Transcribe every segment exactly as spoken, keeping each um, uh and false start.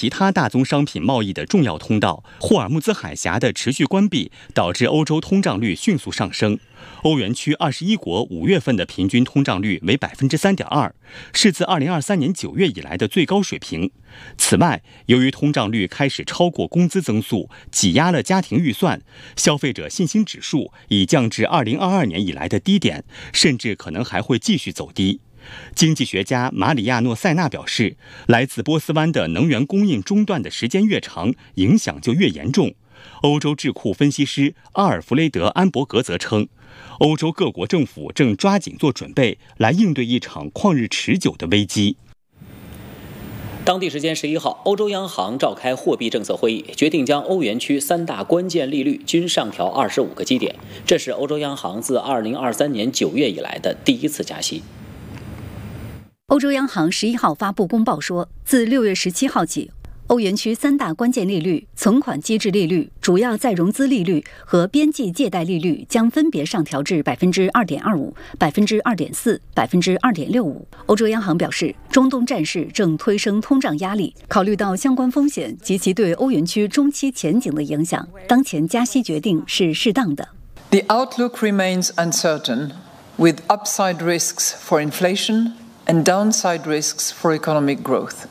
其他大宗商品贸易的重要通道——霍尔木兹海峡的持续关闭，导致欧洲通胀率迅速上升。欧元区二十一国五月份的平均通胀率为百分之三点二，是自二零二三年九月以来的最高水平。此外，由于通胀率开始超过工资增速，挤压了家庭预算，消费者信心指数已降至二零二二年以来的低点，甚至可能还会继续走低。经济学家马里亚诺·塞纳表示，来自波斯湾的能源供应中断的时间越长，影响就越严重。欧洲智库分析师阿尔弗雷德·安伯格则称，欧洲各国政府正抓紧做准备，来应对一场旷日持久的危机。 当地时间十一号，欧洲央行召开货币政策会议，决定将欧元区三大关键利率均上调二十五个基点，这是欧洲央行自二零二三年九月以来的第一次加息。 欧洲央行十一号发布公报说，自六月十七号起，欧元区三大关键利率、存款机制利率、主要再融资利率和边际借贷利率将分别上调至百分之二点二五、百分之二点四、百分之二点六五。欧洲央行表示，中东战事正推升通胀压力，考虑到相关风险及其对欧元区中期前景的影响，当前加息决定是适当的。 The outlook remains uncertain, with upside risks for inflation and downside risks for economic growth.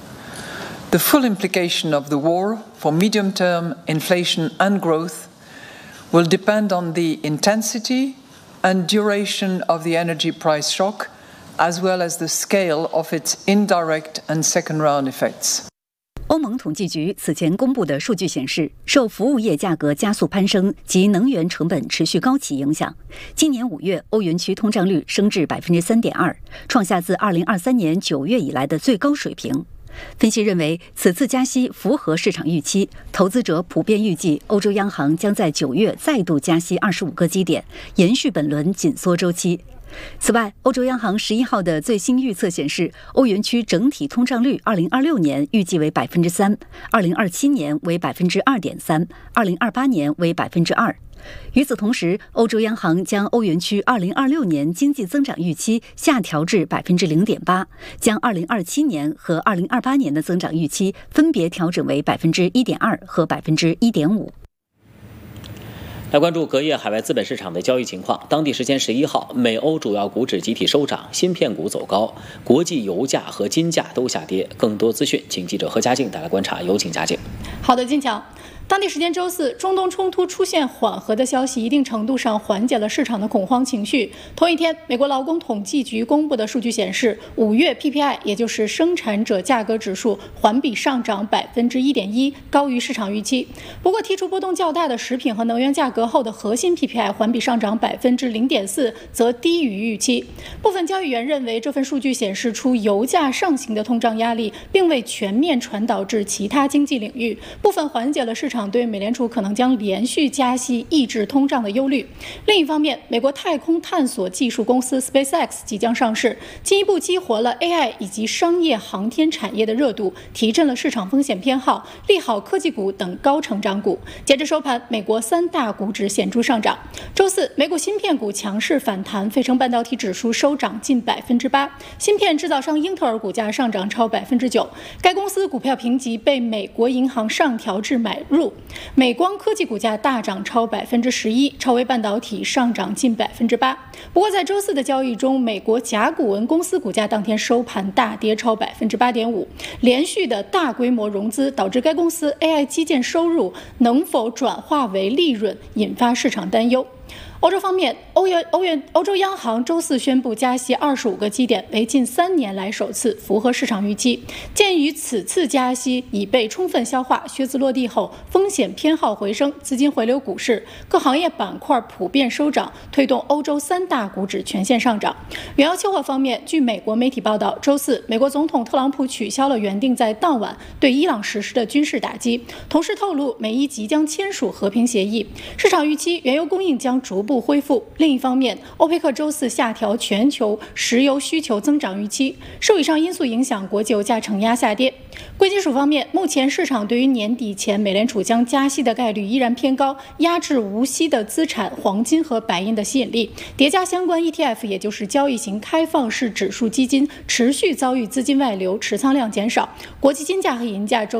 The full implication of the war for medium-term inflation and growth will depend on the intensity and duration of the energy price shock, as well as the scale of its indirect and second-round effects. 欧盟统计局此前公布的数据显示，受服务业价格加速攀升及能源成本持续高企影响，今年五月欧元区通胀率升至百分之三点二，创下自二零二三年九月以来的最高水平。分析认为，此次加息符合市场预期，投资者普遍预计欧洲央行将在九月再度加息二十五个基点，延续本轮紧缩周期。此外，欧洲央行十一号的最新预测显示，欧元区整体通胀率二零二六年预计为百分之三，二零二七年为百分之二点三，二零二八年为百分之二。与此同时，欧洲央行将欧元区二零二六年经济增长预期下调至百分之零点八，将二零二七年和二零二八年的增长预期分别调整为百分之一点二和百分之一点五。 来关注隔夜海外资本市场的交易情况。当地时间十一号，美欧主要股指集体收涨，芯片股走高，国际油价和金价都下跌。更多资讯，请记者何佳静带来观察。有请佳静。 好的，金强。当地时间周四，中东冲突出现缓和的消息，一定程度上缓解了市场的恐慌情绪。同一天，美国劳工统计局公布的数据显示，五月 P P I， 也就是生产者价格指数，环比上涨百分之一点一，高于市场预期。不过，剔除波动较大的食品和能源价格后的核心 P P I 环比上涨百分之零点四，则低于预期。部分交易员认为，这份数据显示出油价上行的通胀压力，并未全面传导至其他经济领域，部分缓解了市场对美联储可能将连续加息抑制通胀的忧虑。另一方面，美国太空探索技术公司 SpaceX 即将上市，进一步激活了 A I 以及商业航天产业的热度，提振了市场风险偏好，利好科技股等高成长股。截至收盘，美国三大股指显著上涨。周四，美股芯片股强势反弹，费城半导体指数收涨近百分之八，芯片制造商英特尔股价上涨超百分之九，该公司股票评级被美国银行上调至买入。美光科技股价大涨超百分之十一，超微半导体上涨近百分之八。不过在周四的交易中，美国甲骨文公司股价当天收盘大跌超百分之八点五，连续的大规模融资导致该公司 A I 基建收入能否转化为利润，引发市场担忧。欧洲方面，欧元欧元欧洲央行周四宣布加息二十五个基点，为近三年来首次，符合市场预期。鉴于此次加息已被充分消化，靴子落地后，风险偏好回升，资金回流股市，各行业板块普遍收涨，推动欧洲三大股指全线上涨。原油期货方面，据美国媒体报道，周四美国总统特朗普取消了原定在当晚对伊朗实施的军事打击，同时透露美伊即将签署和平协议。市场预期原油供应将逐步恢复。另一方面，欧佩克周四下调全球石油需求增长预期，受以上因素影响，国际油价承压下跌。贵金属方面，目前市场对于年底前美联储将加息的概率依然偏高，压制无息的资产、黄金和白银的吸引力，叠加相关 E T F， 也就是交易型开放式指数基金持续遭遇资金外流，持仓量减少，国际金价和银价周